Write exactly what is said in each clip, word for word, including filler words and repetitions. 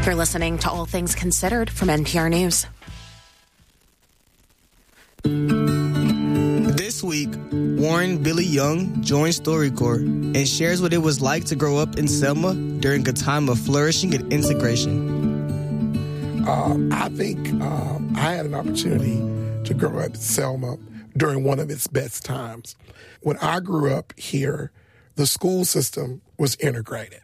You're listening to All Things Considered from N P R News. This week, Warren Billy Young joins StoryCorps and shares what it was like to grow up in Selma during a time of flourishing and integration. Uh, I think uh, I had an opportunity to grow up in Selma during one of its best times. When I grew up here, the school system was integrated.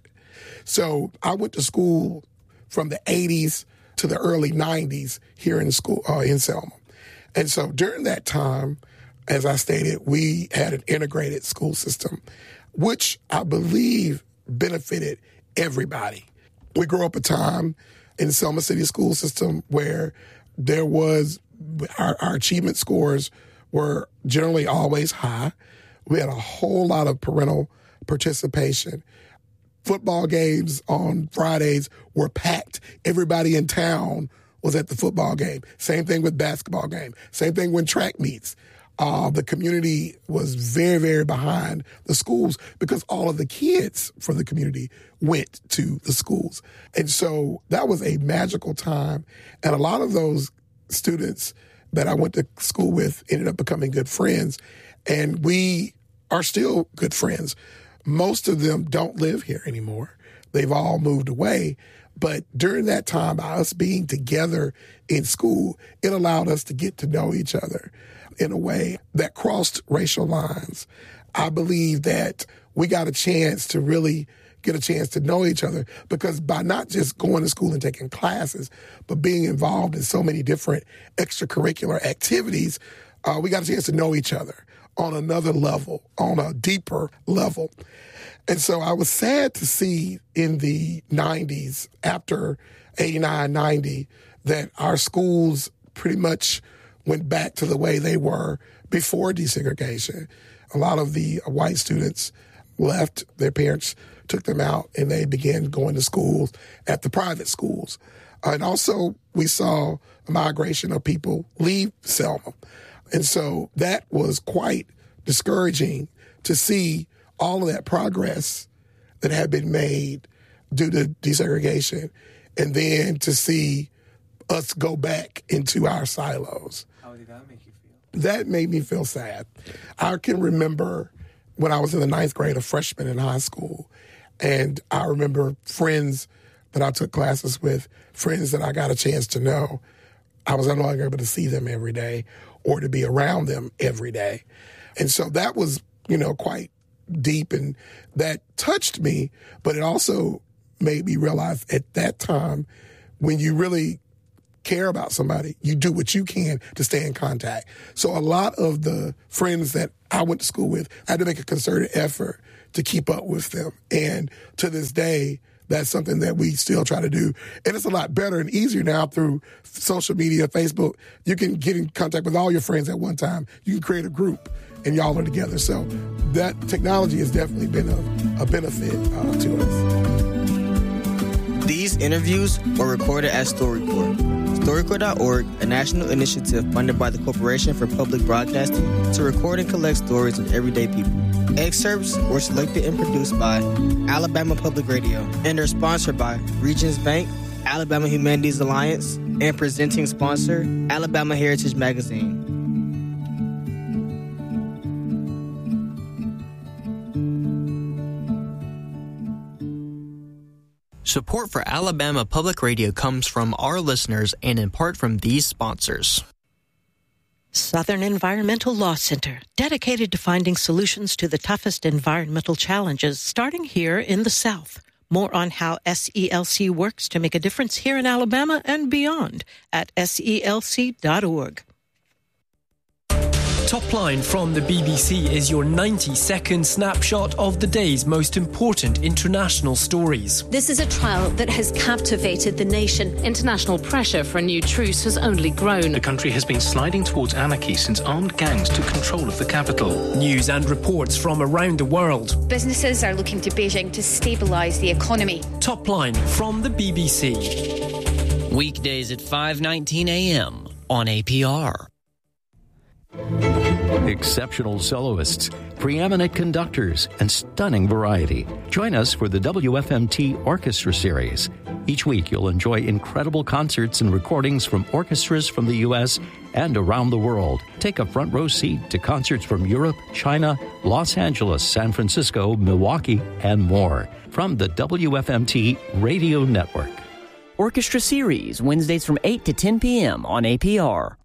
So I went to school from the eighties to the early nineties here in school uh, in Selma. And so during that time, as I stated, we had an integrated school system, which I believe benefited everybody. We grew up a time in the Selma City school system where there was, our, our achievement scores were generally always high. We had a whole lot of parental participation. Football games on Fridays were packed. Everybody in town was at the football game. Same thing with basketball game. Same thing when track meets. Uh, the community was very, very behind the schools because all of the kids from the community went to the schools. And so that was a magical time. And a lot of those students that I went to school with ended up becoming good friends. And we are still good friends. Most of them don't live here anymore. They've all moved away. But during that time, by us being together in school, it allowed us to get to know each other in a way that crossed racial lines. I believe that we got a chance to really get a chance to know each other because by not just going to school and taking classes, but being involved in so many different extracurricular activities, uh, we got a chance to know each other on another level, on a deeper level. And so I was sad to see in the nineties, after eighty-nine, ninety, that our schools pretty much went back to the way they were before desegregation. A lot of the white students left, their parents took them out, and they began going to schools at the private schools. Uh, and also, we saw a migration of people leave Selma. And so that was quite discouraging to see all of that progress that had been made due to desegregation, and then to see us go back into our silos. How did that make you feel? That made me feel sad. I can remember when I was in the ninth grade, a freshman in high school, and I remember friends that I took classes with, friends that I got a chance to know. I was no longer able to see them every day or to be around them every day. And so that was, you know, quite deep, and that touched me, but it also made me realize at that time, when you really care about somebody, you do what you can to stay in contact. So a lot of the friends that I went to school with, I had to make a concerted effort to keep up with them. And to this day, that's something that we still try to do. And it's a lot better and easier now through social media, Facebook. You can get in contact with all your friends at one time. You can create a group and y'all are together. So that technology has definitely been a, a benefit uh, to us. These interviews were recorded at StoryCorps. StoryCorps dot org, a national initiative funded by the Corporation for Public Broadcasting to record and collect stories of everyday people. Excerpts were selected and produced by Alabama Public Radio and are sponsored by Regions Bank, Alabama Humanities Alliance, and presenting sponsor, Alabama Heritage Magazine. Support for Alabama Public Radio comes from our listeners and in part from these sponsors. Southern Environmental Law Center, dedicated to finding solutions to the toughest environmental challenges, starting here in the South. More on how S E L C works to make a difference here in Alabama and beyond at S E L C dot org. Top Line from the B B C is your ninety-second snapshot of the day's most important international stories. This is a trial that has captivated the nation. International pressure for a new truce has only grown. The country has been sliding towards anarchy since armed gangs took control of the capital. News and reports from around the world. Businesses are looking to Beijing to stabilise the economy. Top Line from the B B C. Weekdays at five nineteen a.m. on A P R. Exceptional soloists, preeminent conductors, and stunning variety. Join us for the W F M T Orchestra Series. Each week, you'll enjoy incredible concerts and recordings from orchestras from the U S and around the world. Take a front row seat to concerts from Europe, China, Los Angeles, San Francisco, Milwaukee, and more from the W F M T Radio Network. Orchestra Series, Wednesdays from eight to ten p.m. on A P R.